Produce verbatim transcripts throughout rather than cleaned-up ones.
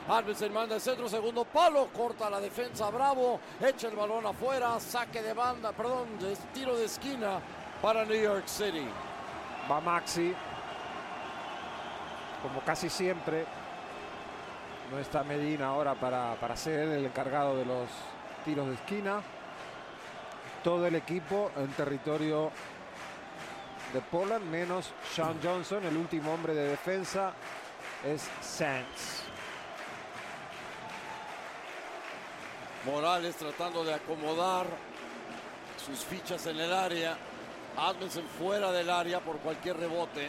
Admelsen manda el centro, segundo palo, corta la defensa Bravo, echa el balón afuera, saque de banda, perdón, de tiro de esquina para New York City. Va Maxi, como casi siempre. No está Medina ahora para, para ser el encargado de los tiros de esquina. Todo el equipo en territorio de Portland, menos Sean Johnson, el último hombre de defensa es Sands. Morales tratando de acomodar sus fichas en el área. Admelsen fuera del área por cualquier rebote.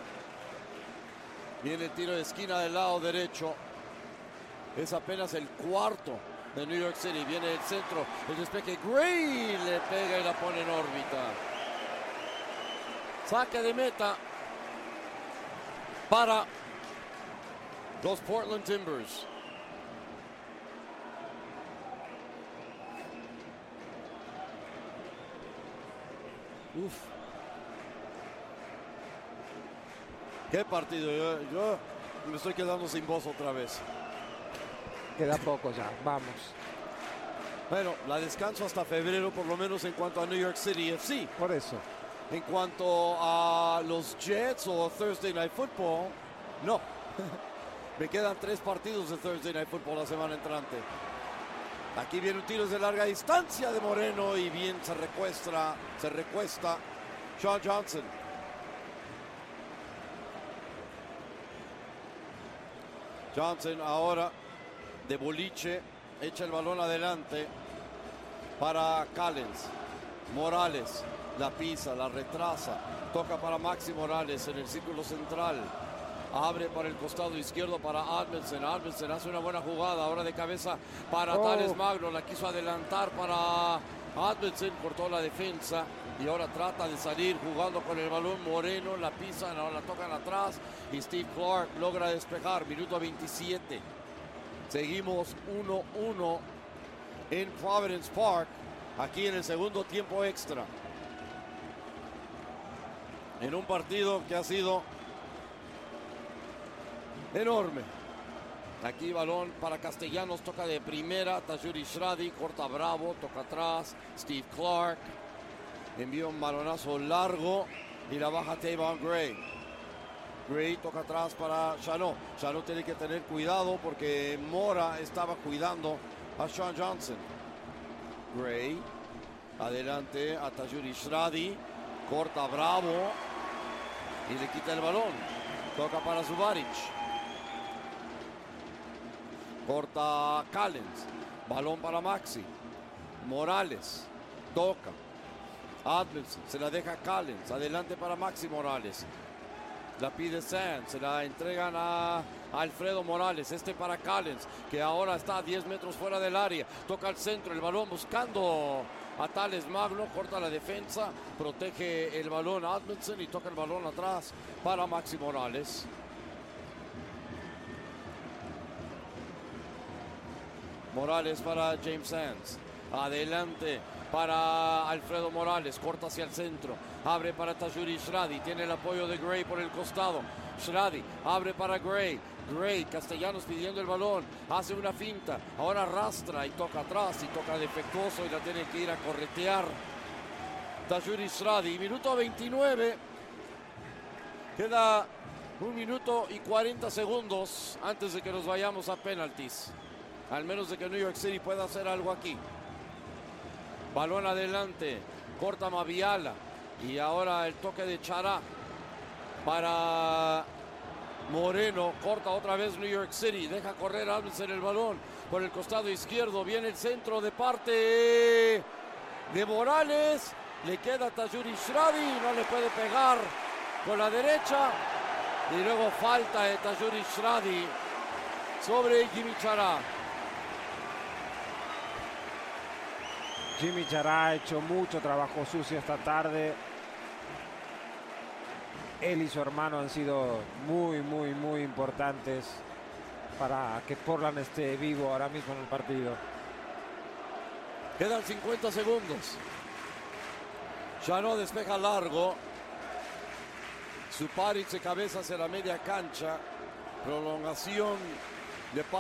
Viene el tiro de esquina del lado derecho. Es apenas el cuarto de New York City. Viene el centro, el despeje. Gray le pega y la pone en órbita. Saque de meta para los Portland Timbers. Uf. Qué partido. Yo, yo me estoy quedando sin voz otra vez. Queda poco ya, vamos. Bueno, la descanso hasta febrero, por lo menos en cuanto a New York City F C. Por eso. En cuanto a los Jets o Thursday Night Football, no. Me quedan tres partidos de Thursday Night Football la semana entrante. Aquí viene un tiro de larga distancia de Moreno y bien se recuesta, se recuesta Sean Johnson. Johnson ahora de boliche, echa el balón adelante para Callens. Morales la pisa, la retrasa, toca para Maxi Morales en el círculo central. Abre para el costado izquierdo para Admelsen. Admelsen hace una buena jugada. Ahora de cabeza para oh. Thales Magno. La quiso adelantar para Admelsen. Cortó la defensa. Y ahora trata de salir jugando con el balón. Moreno la pisan. Ahora la tocan atrás. Y Steve Clark logra despejar. Minuto veintisiete. Seguimos uno uno en Providence Park. Aquí en el segundo tiempo extra. En un partido que ha sido enorme. Aquí balón para Castellanos, toca de primera, Tajuri Shradi, corta Bravo, toca atrás, Steve Clark, envía un balonazo largo y la baja Tavon Gray. Gray toca atrás para Chanot. Chanot tiene que tener cuidado porque Mora estaba cuidando a Sean Johnson. Gray, adelante a Tajuri Shradi, corta Bravo y le quita el balón. Toca para Zubaric. Corta Callens. Balón para Maxi. Morales. Toca. Admelsen. Se la deja Callens. Adelante para Maxi Morales. La pide Sands. Se la entregan a Alfredo Morales. Este para Callens, que ahora está a diez metros fuera del área. Toca al centro. El balón buscando a Thales Magno. Corta la defensa. Protege el balón a Admelsen y toca el balón atrás para Maxi Morales. Morales para James Sands. Adelante para Alfredo Morales. Corta hacia el centro. Abre para Tajuri Shradi. Tiene el apoyo de Gray por el costado. Shradi abre para Gray. Gray, Castellanos pidiendo el balón. Hace una finta. Ahora arrastra y toca atrás. Y toca defectuoso y la tiene que ir a corretear Tajuri Shradi. Minuto veintinueve. Queda un minuto y cuarenta segundos antes de que nos vayamos a penaltis. Al menos de que New York City pueda hacer algo aquí. Balón adelante. Corta Maviala. Y ahora el toque de Chará para Moreno. Corta otra vez New York City. Deja correr Admelsen el balón. Por el costado izquierdo viene el centro de parte de Morales. Le queda Tajuri Shradi. No le puede pegar con la derecha. Y luego falta de Tajuri Shradi sobre Jimmy Chará. Jimmy Chará ha hecho mucho trabajo sucio esta tarde. Él y su hermano han sido muy, muy, muy importantes para que Portland esté vivo ahora mismo en el partido. Quedan cincuenta segundos. Chanot despeja largo. Zubaric se cabeza hacia la media cancha. Prolongación de